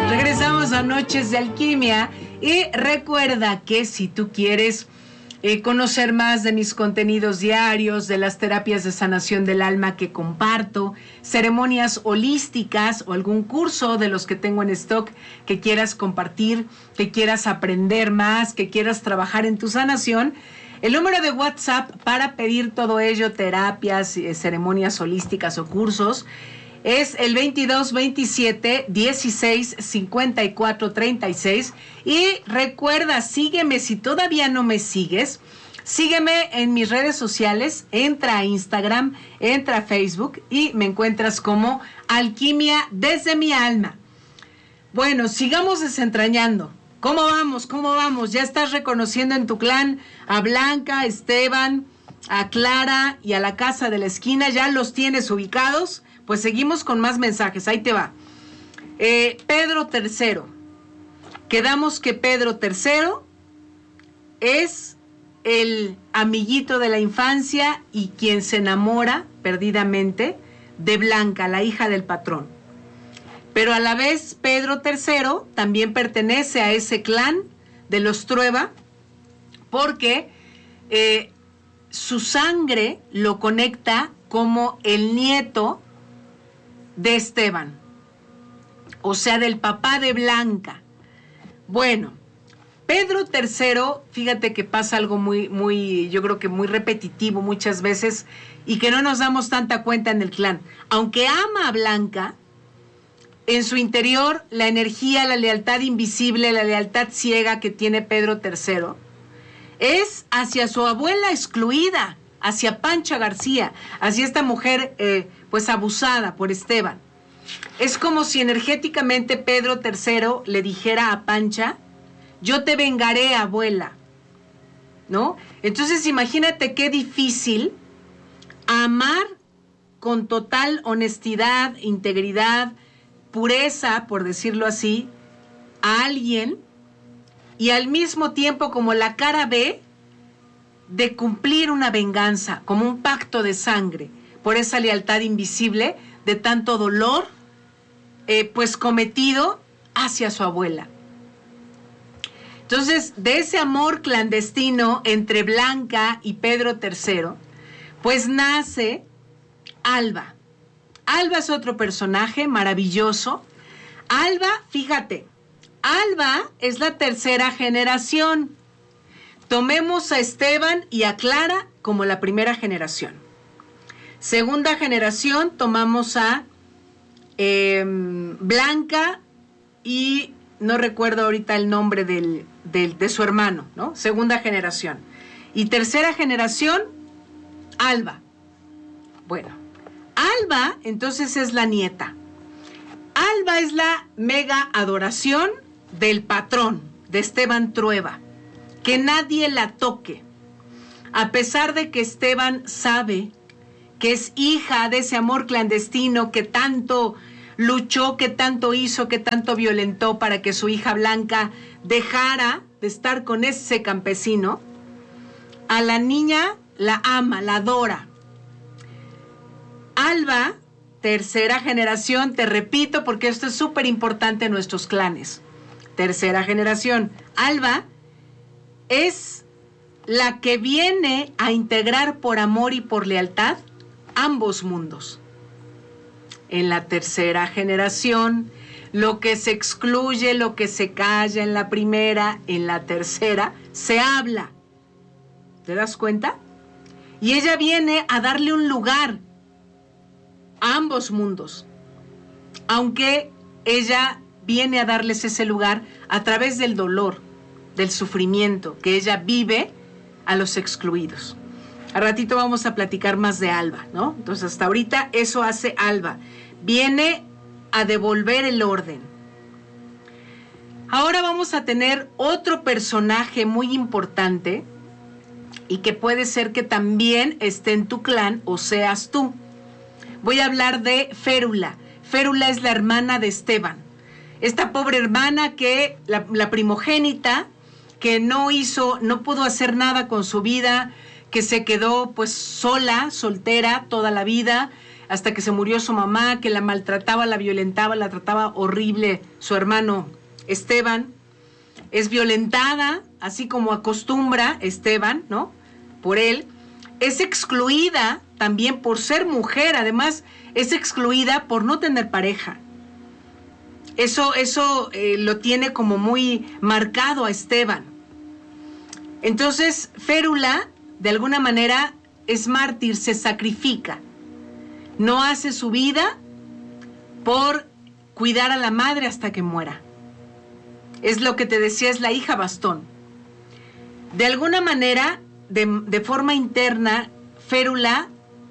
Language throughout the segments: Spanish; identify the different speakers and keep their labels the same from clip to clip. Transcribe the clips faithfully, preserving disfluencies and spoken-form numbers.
Speaker 1: Regresamos a Noches de Alquimia y recuerda que si tú quieres eh, conocer más de mis contenidos diarios, de las terapias de sanación del alma que comparto, ceremonias holísticas o algún curso de los que tengo en stock que quieras compartir, que quieras aprender más, que quieras trabajar en tu sanación, el número de WhatsApp para pedir todo ello, terapias, eh, ceremonias holísticas o cursos, es el veintidós veintisiete dieciséis cincuenta y cuatro treinta y seis. Y recuerda, sígueme si todavía no me sigues. Sígueme en mis redes sociales, entra a Instagram, entra a Facebook y me encuentras como Alquimia desde mi alma. Bueno, sigamos desentrañando. ¿Cómo vamos? ¿Cómo vamos? ¿Ya estás reconociendo en tu clan a Blanca, a Esteban, a Clara y a la casa de la esquina? ¿Ya los tienes ubicados? Pues seguimos con más mensajes, ahí te va. Eh, Pedro tercero. Quedamos que Pedro tercero es el amiguito de la infancia y quien se enamora perdidamente de Blanca, la hija del patrón. Pero a la vez Pedro tercero también pertenece a ese clan de los Trueba porque eh, su sangre lo conecta como el nieto de Esteban, o sea, del papá de Blanca. Bueno, Pedro tercero, fíjate que pasa algo muy, muy, yo creo que muy repetitivo muchas veces y que no nos damos tanta cuenta en el clan. Aunque ama a Blanca, en su interior la energía, la lealtad invisible, la lealtad ciega que tiene Pedro tercero es hacia su abuela excluida, hacia Pancha García, hacia esta mujer eh, pues abusada por Esteban. Es como si energéticamente Pedro tercero le dijera a Pancha, yo te vengaré, abuela, ¿no? Entonces imagínate qué difícil amar con total honestidad, integridad, pureza, por decirlo así, a alguien y al mismo tiempo como la cara B de cumplir una venganza, como un pacto de sangre, por esa lealtad invisible de tanto dolor, eh, pues cometido hacia su abuela. Entonces, de ese amor clandestino entre Blanca y Pedro tercero, pues nace Alba. Alba es otro personaje maravilloso. Alba, fíjate, Alba es la tercera generación. Tomemos a Esteban y a Clara como la primera generación. Segunda generación, tomamos a eh, Blanca y no recuerdo ahorita el nombre del, del, de su hermano, ¿no? Segunda generación. Y tercera generación, Alba. Bueno, Alba entonces es la nieta. Alba es la mega adoración del patrón, de Esteban Trueba. Que nadie la toque, a pesar de que Esteban sabe que es hija de ese amor clandestino que tanto luchó, que tanto hizo, que tanto violentó para que su hija Blanca dejara de estar con ese campesino. A la niña la ama, la adora. Alba, tercera generación, te repito porque esto es súper importante en nuestros clanes. Tercera generación, Alba es la que viene a integrar por amor y por lealtad ambos mundos. En la tercera generación, lo que se excluye, lo que se calla en la primera, en la tercera, se habla. ¿Te das cuenta? Y ella viene a darle un lugar a ambos mundos, aunque ella viene a darles ese lugar a través del dolor, del sufrimiento que ella vive a los excluidos. A ratito vamos a platicar más de Alba, ¿no? Entonces hasta ahorita eso hace Alba. Viene a devolver el orden. Ahora vamos a tener otro personaje muy importante y que puede ser que también esté en tu clan o seas tú. Voy a hablar de Férula. Férula es la hermana de Esteban. Esta pobre hermana que, la, la primogénita, que no hizo, no pudo hacer nada con su vida, que se quedó pues sola, soltera toda la vida, hasta que se murió su mamá, que la maltrataba, la violentaba, la trataba horrible su hermano Esteban. Es violentada, así como acostumbra Esteban, ¿no? Por él. Es excluida también por ser mujer, además es excluida por no tener pareja. Eso, eso eh, lo tiene como muy marcado a Esteban. Entonces, Férula, de alguna manera, es mártir, se sacrifica. No hace su vida por cuidar a la madre hasta que muera. Es lo que te decía, es la hija bastón. De alguna manera, de, de forma interna, Férula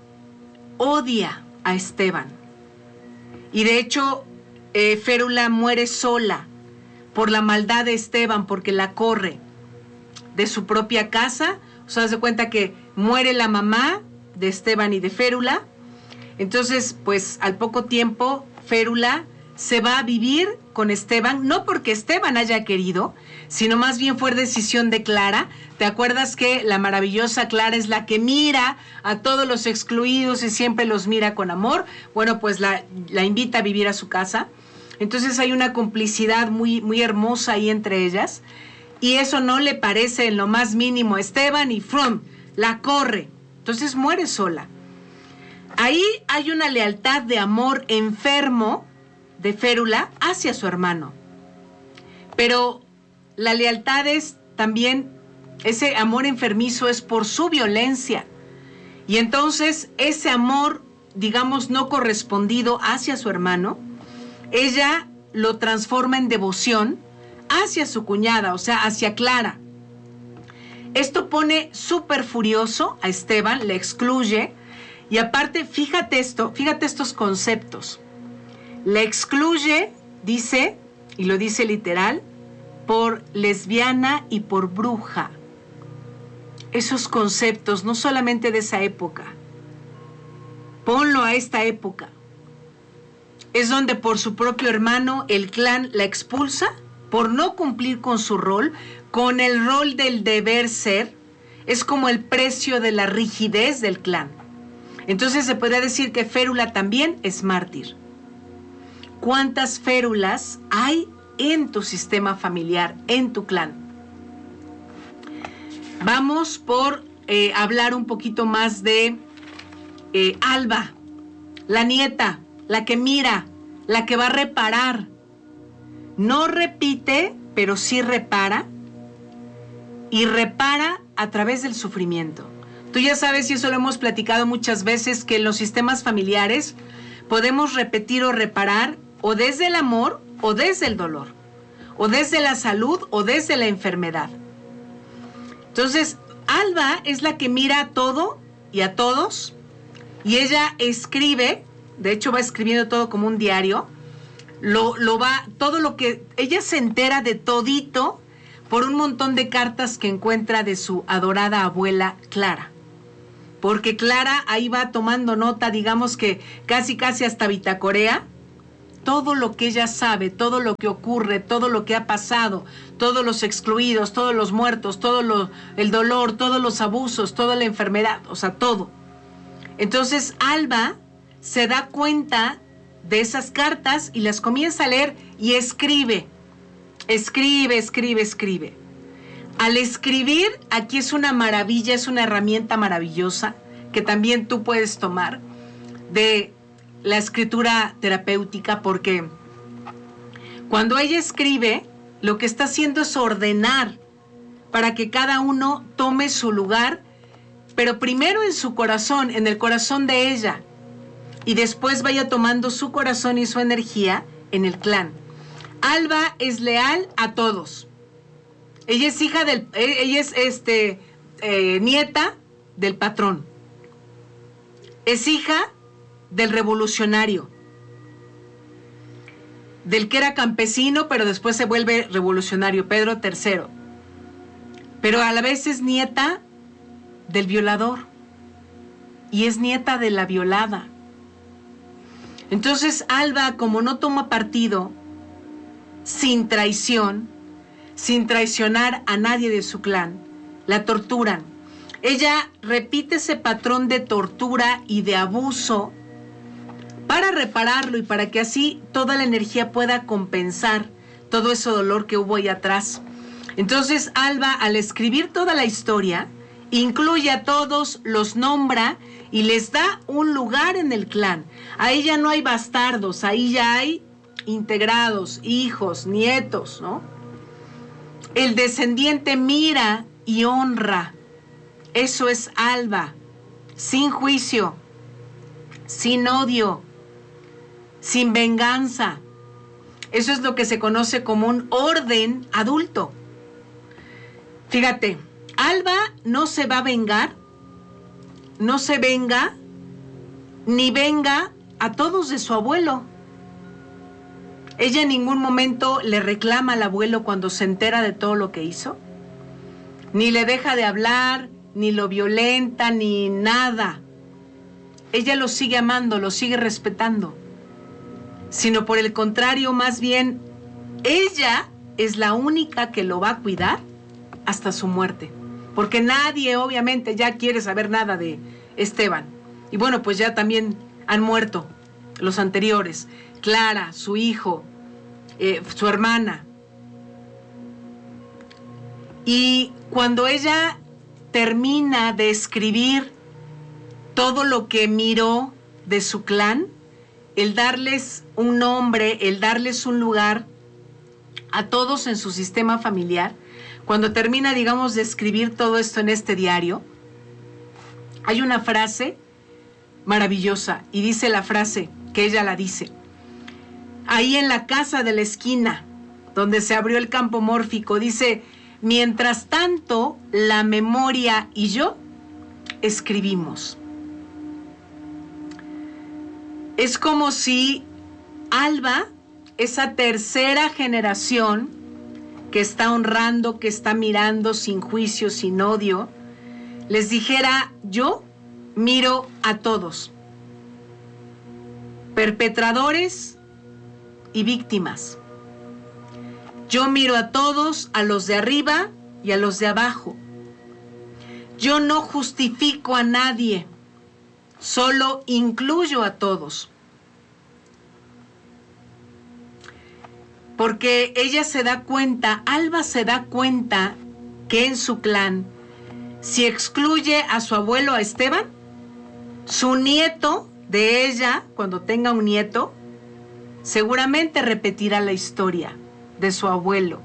Speaker 1: odia a Esteban. Y de hecho, eh, Férula muere sola por la maldad de Esteban, porque la corre de su propia casa. O sea, se cuenta que muere la mamá de Esteban y de Férula. Entonces, pues al poco tiempo, Férula se va a vivir con Esteban, no porque Esteban haya querido, sino más bien fue decisión de Clara. ¿Te acuerdas que la maravillosa Clara es la que mira a todos los excluidos y siempre los mira con amor? Bueno, pues la, la invita a vivir a su casa. Entonces hay una complicidad muy, muy hermosa ahí entre ellas. Y eso no le parece en lo más mínimo a Esteban y ¡frum!, la corre. Entonces muere sola. Ahí hay una lealtad de amor enfermo de Férula hacia su hermano. Pero la lealtad es también, ese amor enfermizo es por su violencia. Y entonces ese amor, digamos, no correspondido hacia su hermano, ella lo transforma en devoción hacia su cuñada, o sea, hacia Clara. Esto pone súper furioso a Esteban, le excluye, y aparte, fíjate esto, fíjate estos conceptos. Le excluye, dice, y lo dice literal, por lesbiana y por bruja. Esos conceptos, no solamente de esa época, ponlo a esta época. Es donde por su propio hermano el clan la expulsa por no cumplir con su rol, con el rol del deber ser. Es como el precio de la rigidez del clan. Entonces se podría decir que Férula también es mártir. ¿Cuántas férulas hay en tu sistema familiar, en tu clan? Vamos por eh, hablar un poquito más de eh, Alba, la nieta, la que mira, la que va a reparar. No repite, pero sí repara. Y repara a través del sufrimiento. Tú ya sabes, y eso lo hemos platicado muchas veces, que en los sistemas familiares podemos repetir o reparar o desde el amor o desde el dolor, o desde la salud o desde la enfermedad. Entonces, Alba es la que mira a todo y a todos, y ella escribe, de hecho va escribiendo todo como un diario, lo, lo va, todo lo que, ella se entera de todito por un montón de cartas que encuentra de su adorada abuela Clara. Porque Clara ahí va tomando nota, digamos que casi casi hasta bitacorea, todo lo que ella sabe, todo lo que ocurre, todo lo que ha pasado, todos los excluidos, todos los muertos, todo lo, el dolor, todos los abusos, toda la enfermedad, o sea, todo. Entonces Alba se da cuenta de esas cartas y las comienza a leer y escribe, escribe, escribe, escribe. Al escribir, aquí es una maravilla, es una herramienta maravillosa que también tú puedes tomar de la escritura terapéutica, porque cuando ella escribe, lo que está haciendo es ordenar para que cada uno tome su lugar, pero primero en su corazón, en el corazón de ella, y después vaya tomando su corazón y su energía en el clan. Alba es leal a todos. Ella es hija del, ella es este, eh, nieta del patrón. Es hija del revolucionario, del que era campesino, pero después se vuelve revolucionario, Pedro tercero. Pero a la vez es nieta del violador y es nieta de la violada. Entonces Alba, como no toma partido, sin traición, sin traicionar a nadie de su clan, la torturan. Ella repite ese patrón de tortura y de abuso para repararlo y para que así toda la energía pueda compensar todo ese dolor que hubo ahí atrás. Entonces Alba, al escribir toda la historia, incluye a todos, los nombra y les da un lugar en el clan. Ahí ya no hay bastardos, ahí ya hay integrados, hijos, nietos, ¿no? El descendiente mira y honra. Eso es Alba, sin juicio, sin odio, sin venganza. Eso es lo que se conoce como un orden adulto. Fíjate, Alba no se va a vengar, no se venga, ni venga a todos de su abuelo. Ella en ningún momento le reclama al abuelo cuando se entera de todo lo que hizo, ni le deja de hablar, ni lo violenta, ni nada. Ella lo sigue amando, lo sigue respetando, sino por el contrario, más bien, ella es la única que lo va a cuidar hasta su muerte, porque nadie obviamente ya quiere saber nada de Esteban. Y bueno, pues ya también han muerto los anteriores, Clara, su hijo, eh, su hermana. Y cuando ella termina de escribir todo lo que miró de su clan, el darles un nombre, el darles un lugar a todos en su sistema familiar, cuando termina, digamos, de escribir todo esto en este diario, hay una frase maravillosa, y dice la frase que ella la dice: ahí en la casa de la esquina, donde se abrió el campo mórfico, dice: mientras tanto, la memoria y yo escribimos. Es como si Alba, esa tercera generación que está honrando, que está mirando sin juicio, sin odio, les dijera: yo miro a todos, perpetradores y víctimas. Yo miro a todos, a los de arriba y a los de abajo. Yo no justifico a nadie, solo incluyo a todos. Porque ella se da cuenta, Alba se da cuenta que en su clan, si excluye a su abuelo, a Esteban, su nieto de ella, cuando tenga un nieto, seguramente repetirá la historia de su abuelo.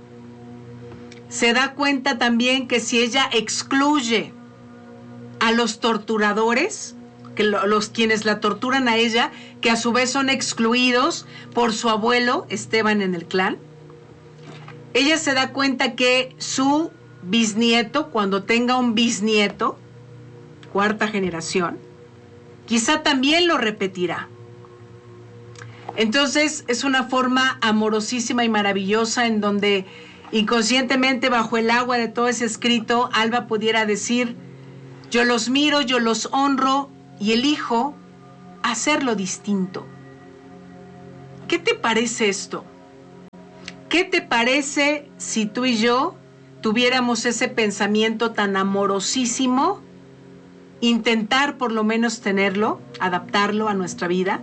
Speaker 1: Se da cuenta también que si ella excluye a los torturadores, que lo, los quienes la torturan a ella, que a su vez son excluidos por su abuelo Esteban en el clan, ella se da cuenta que su bisnieto, cuando tenga un bisnieto, cuarta generación, quizá también lo repetirá. Entonces es una forma amorosísima y maravillosa en donde inconscientemente, bajo el agua de todo ese escrito, Alba pudiera decir: yo los miro, yo los honro y elijo hacerlo distinto. ¿Qué te parece esto? ¿Qué te parece si tú y yo tuviéramos ese pensamiento tan amorosísimo, intentar por lo menos tenerlo, adaptarlo a nuestra vida,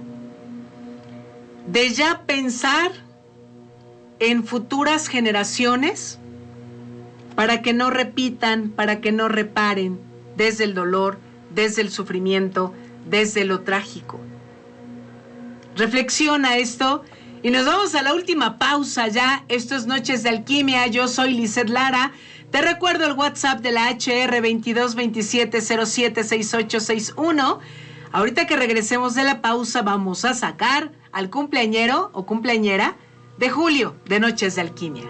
Speaker 1: de ya pensar en futuras generaciones para que no repitan, para que no reparen desde el dolor, desde el sufrimiento, desde lo trágico? Reflexiona esto y nos vamos a la última pausa ya. Esto es Noches de Alquimia. Yo soy Lizeth Lara. Te recuerdo el WhatsApp de la H R veintidós veintisiete cero siete sesenta y ocho sesenta y uno. Ahorita que regresemos de la pausa vamos a sacar al cumpleañero o cumpleañera de Julio de Noches de Alquimia.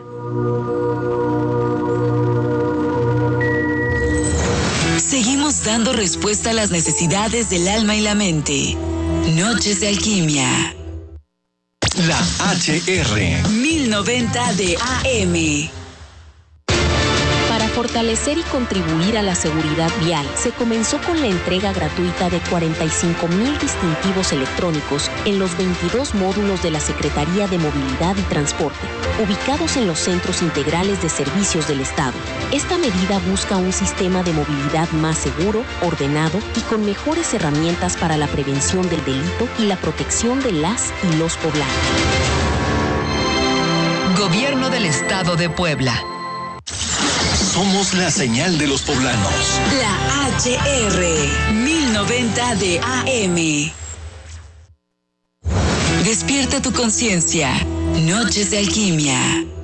Speaker 2: Seguimos dando respuesta a las necesidades del alma y la mente. Noches de Alquimia.
Speaker 3: La H R
Speaker 2: mil noventa de A M.
Speaker 4: fortalecer y contribuir a la seguridad vial, se comenzó con la entrega gratuita de cuarenta y cinco mil distintivos electrónicos en los veintidós módulos de la Secretaría de Movilidad y Transporte, ubicados en los centros integrales de servicios del Estado. Esta medida busca un sistema de movilidad más seguro, ordenado y con mejores herramientas para la prevención del delito y la protección de las y los poblanos.
Speaker 2: Gobierno del Estado de Puebla.
Speaker 3: Somos la señal de los poblanos.
Speaker 2: La H R mil noventa de A M. Despierta tu conciencia. Noches de alquimia.